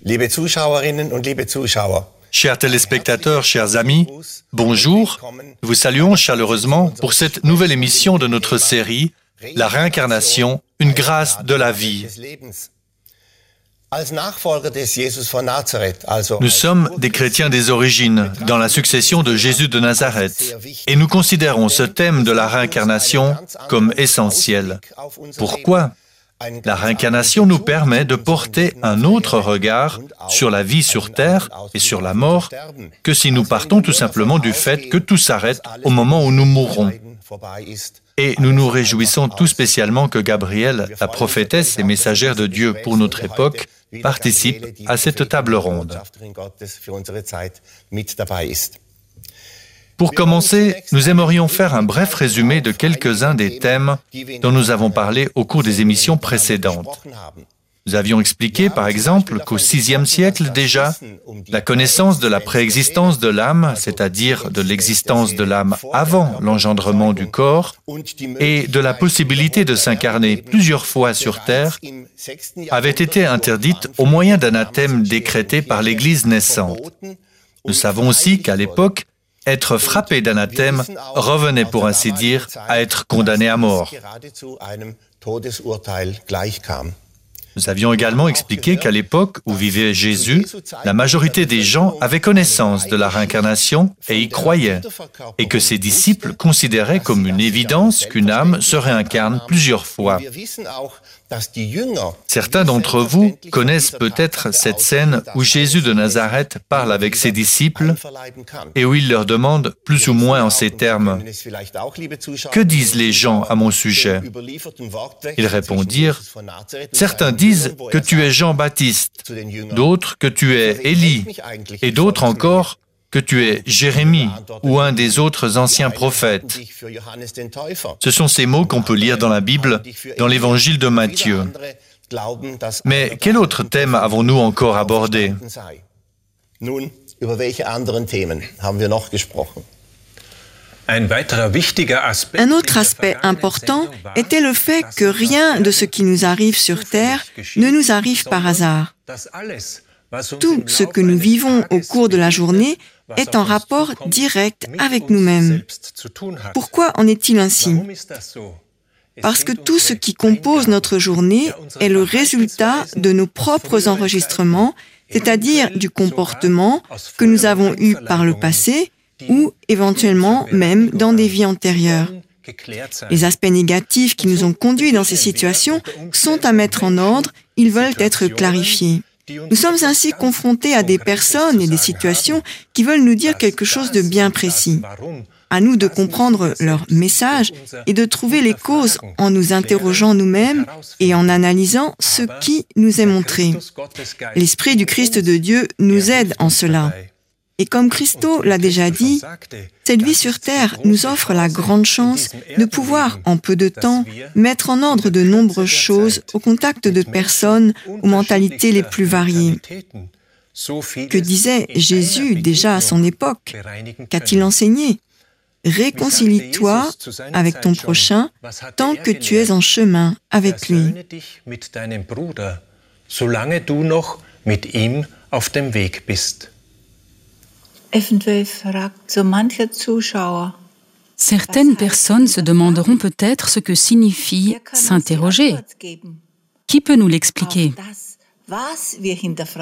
Liebe Zuschauerinnen und liebe Zuschauer, Chers téléspectateurs, chers amis, bonjour. Nous vous saluons chaleureusement pour cette nouvelle émission de notre série « La réincarnation, une grâce de la vie ». Nous sommes des chrétiens des origines, dans la succession de Jésus de Nazareth, et nous considérons ce thème de la réincarnation comme essentiel. Pourquoi ? La réincarnation nous permet de porter un autre regard sur la vie sur Terre et sur la mort que si nous partons tout simplement du fait que tout s'arrête au moment où nous mourrons. Et nous nous réjouissons tout spécialement que Gabrielle, la prophétesse et messagère de Dieu pour notre époque, participe à cette table ronde. Pour commencer, nous aimerions faire un bref résumé de quelques-uns des thèmes dont nous avons parlé au cours des émissions précédentes. Nous avions expliqué, par exemple, qu'au VIe siècle déjà, la connaissance de la préexistence de l'âme, c'est-à-dire de l'existence de l'âme avant l'engendrement du corps, et de la possibilité de s'incarner plusieurs fois sur Terre, avait été interdite au moyen d'anathèmes décrétés par l'Église naissante. Nous savons aussi qu'à l'époque, être frappé d'anathème revenait, pour ainsi dire, à être condamné à mort. Nous avions également expliqué qu'à l'époque où vivait Jésus, la majorité des gens avaient connaissance de la réincarnation et y croyaient, et que ses disciples considéraient comme une évidence qu'une âme se réincarne plusieurs fois. Certains d'entre vous connaissent peut-être cette scène où Jésus de Nazareth parle avec ses disciples et où il leur demande plus ou moins en ces termes « Que disent les gens à mon sujet ?» Ils répondirent « Certains disent que tu es Jean-Baptiste, d'autres que tu es Élie, et d'autres encore que tu es Jérémie ou un des autres anciens prophètes. » Ce sont ces mots qu'on peut lire dans la Bible, dans l'évangile de Matthieu. Mais quel autre thème avons-nous encore abordé ? Un autre aspect important était le fait que rien de ce qui nous arrive sur Terre ne nous arrive par hasard. Tout ce que nous vivons au cours de la journée est en rapport direct avec nous-mêmes. Pourquoi en est-il ainsi ? Parce que tout ce qui compose notre journée est le résultat de nos propres enregistrements, c'est-à-dire du comportement que nous avons eu par le passé ou éventuellement même dans des vies antérieures. Les aspects négatifs qui nous ont conduits dans ces situations sont à mettre en ordre, ils veulent être clarifiés. Nous sommes ainsi confrontés à des personnes et des situations qui veulent nous dire quelque chose de bien précis. À nous de comprendre leur message et de trouver les causes en nous interrogeant nous-mêmes et en analysant ce qui nous est montré. L'Esprit du Christ de Dieu nous aide en cela. Et comme Christo l'a déjà dit, cette vie sur Terre nous offre la grande chance de pouvoir, en peu de temps, mettre en ordre de nombreuses choses au contact de personnes aux mentalités les plus variées. Que disait Jésus déjà à son époque ? Qu'a-t-il enseigné ? Réconcilie-toi avec ton prochain tant que tu es en chemin avec lui. Certaines personnes se demanderont peut-être ce que signifie s'interroger. Qui peut nous l'expliquer ?